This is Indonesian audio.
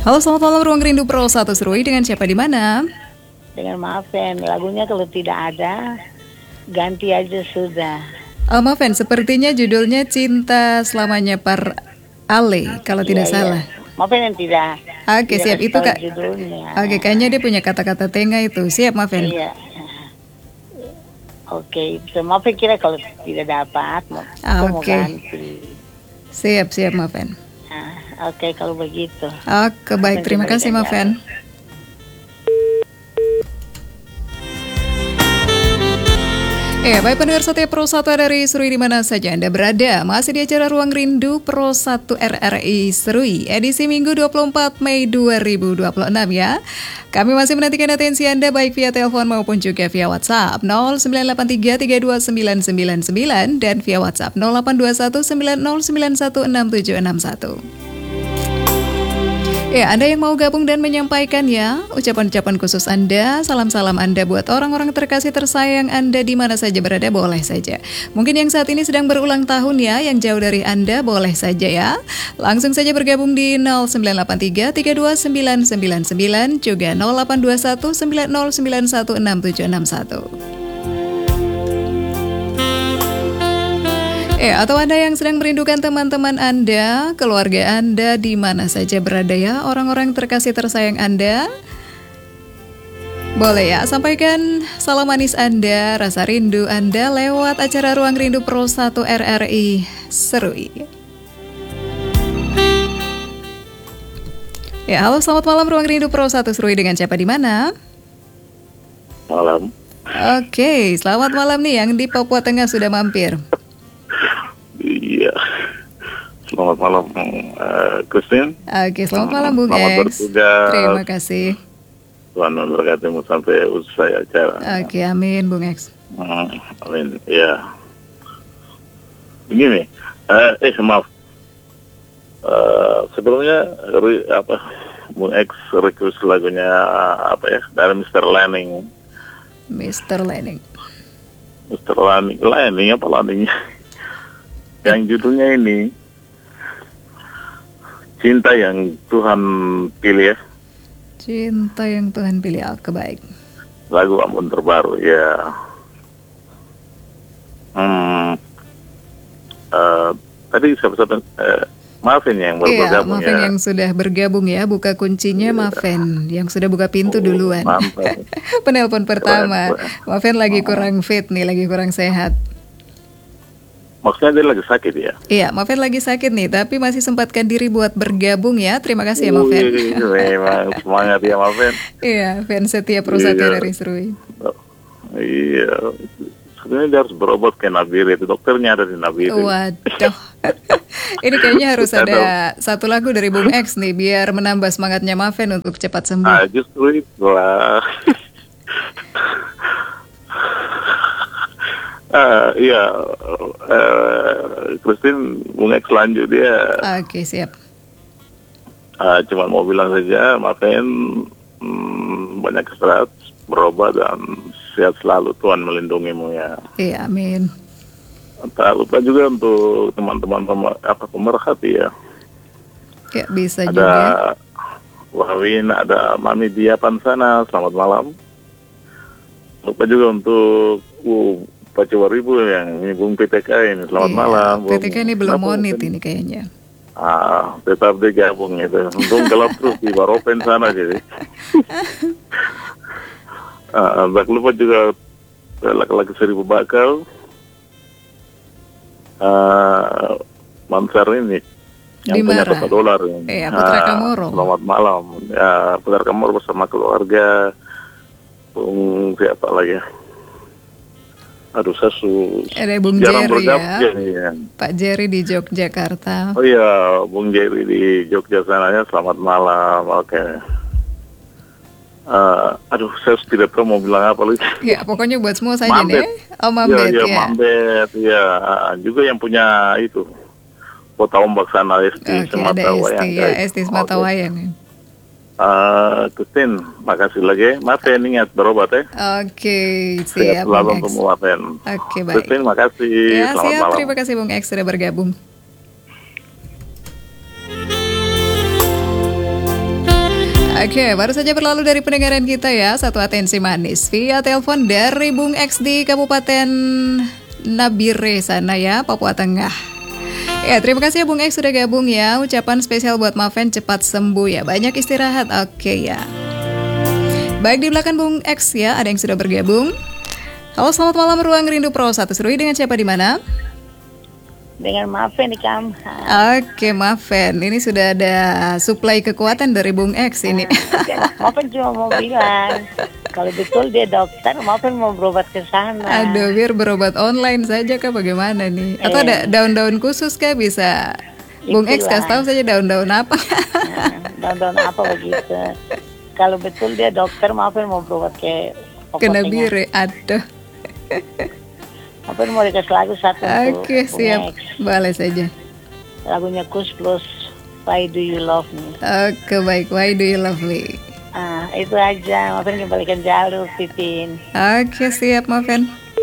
Halo, selamat malam Ruang Rindu Pro 1 Serui, dengan siapa di mana? Dengan Maven, lagunya kalau tidak ada, ganti aja sudah. Maven, sepertinya judulnya Cinta Selamanya Per Ale, kalau tidak salah. Maven yang tidak. Oke, tidak siap itu tahu Kak. judulnya. Oke, kayaknya dia punya kata-kata tengah itu. Siap, Maven. Iya. Oke, so Maven kira kalau tidak dapat, mau ganti. Siap, Maven. Oke, kalau begitu. Oke, baik. Terima kasih, Maven. Baik pendengar setia Pro 1 dari Serui di mana saja Anda berada. Masih di acara Ruang Rindu Pro 1 RRI Serui, edisi Minggu 24 Mei 2026 ya. Kami masih menantikan atensi Anda baik via telepon maupun juga via WhatsApp 0983329999 dan via WhatsApp 082190916761. Anda yang mau gabung dan menyampaikan ya ucapan-ucapan khusus Anda, salam-salam Anda buat orang-orang terkasih tersayang Anda di mana saja berada, boleh saja. Mungkin yang saat ini sedang berulang tahun ya, yang jauh dari Anda boleh saja ya. Langsung saja bergabung di 0983329999 juga 082190916761. Atau Anda yang sedang merindukan teman-teman Anda, keluarga Anda di mana saja berada ya, orang-orang terkasih tersayang Anda. Boleh ya, sampaikan salam manis Anda, rasa rindu Anda lewat acara Ruang Rindu Pro 1 RRI Serui. Halo, selamat malam Ruang Rindu Pro 1 Serui, dengan siapa di mana? Malam. Oke, selamat malam nih yang di Papua Tengah sudah mampir. Iya. Selamat malam, Christine. Oke, selamat malam Bung Selamat X. bertugas. Terima kasih. Tuhan memberkatimu sampai usai acara. Oke, amin Bung X. Amin. Ya. Begini, maaf. Sebelumnya Bung X request lagunya dari Mr. Lanning. Mr. Lanning apa Lanningnya? Yang judulnya ini Cinta yang Tuhan Pilih ya. Cinta yang Tuhan Pilih, baik. Lagu album terbaru ya. Tadi siapa Maven yang baru bergabung Maven ya. yang sudah bergabung ya, buka kuncinya Maven yang sudah buka pintu duluan. Penelpon pertama. Maven lagi kurang fit nih, lagi kurang sehat. Maksudnya dia lagi sakit ya? Iya, Maven lagi sakit nih, tapi masih sempatkan diri buat bergabung ya. Terima kasih ya Maven. Memang semangat ya Maven. Iya, fans setia Pro 1 dari Serui. Iya, sebenarnya dia harus berobat ke Nabire, itu dokternya ada di Nabire. Waduh. Ini kayaknya harus ada satu lagu dari Bung X nih biar menambah semangatnya Maven untuk cepat sembuh. Justru itulah. Christine, Bung X lanjut dia. Oke, siap. Cuma mau bilang saja, Maven banyak istirahat, berobat dan sehat selalu. Tuhan melindungimu ya. Iya, amin. Tak lupa juga untuk teman-teman pemerhati ya. Ya, bisa ada juga. Ada Wawin, ada Mami Diapan sana, selamat malam. Lupa juga untuk Pak Cewaribu yang ini Bung PTK ini, selamat malam. PTK ini belum monit ini kayaknya. Tetap digabung itu. Untung gelap terus di Baropen sana jadi. Tak lupa juga laki-laki Seribu Bakal. Mansar ini yang punya kota dolar ini. Putra Kamoro. Selamat malam. Ya, Putra Kamoro bersama keluarga. Bung siapa lagi ya? Aduh, saya ada Bung Jerry ya. Pak Jerry di Yogyakarta. Oh iya, Bung Jerry di Jogja sananya. Selamat malam. Oke. Saya tidak tahu mau bilang apa lagi. Ya, pokoknya buat semua saja nih. Mambet ya. Mambet, ya. Juga yang punya itu Kota Ombak sana, Esti Semata Wayang. Esti Semata Wayang. Christine, makasih lagi. Maven ingat berobat ya. Oke, siap. Selalu untuk Maven. Oke, baik. Christine, makasih. Ya, selamat siap. Malam. Terima kasih Bung X sudah bergabung. Oke, baru saja berlalu dari pendengaran kita ya. Satu atensi manis via telepon dari Bung X di Kabupaten Nabire sana ya, Papua Tengah. Ya, terima kasih ya Bung X sudah gabung ya. Ucapan spesial buat Maven cepat sembuh ya. Banyak istirahat. Oke ya. Baik, di belakang Bung X ya, ada yang sudah bergabung. Halo, selamat malam Ruang Rindu Pro 1 Serui, dengan siapa di mana? Dengan Maven di Kamha. Oke, Maven. Ini sudah ada suplai kekuatan dari Bung X ini. Maven cuma mau bilang, kalau betul dia dokter, Maven mau berobat ke sana. Aduh, biar berobat online saja kah bagaimana nih? Atau ada daun-daun khusus kah bisa? Bung X kasih tahu saja daun-daun apa? Daun-daun apa begitu. Kalau betul dia dokter, Maven mau berobat ke Nabire. Aduh. Apa mau dikasih lagu satu? Oke, siap. Boleh saja. Lagunya Kus Plus Why Do You Love Me. Oke, baik. Why Do You Love Me? Itu aja. Maafin kembalikan jalur, Pipin. Oke, siap, Maven.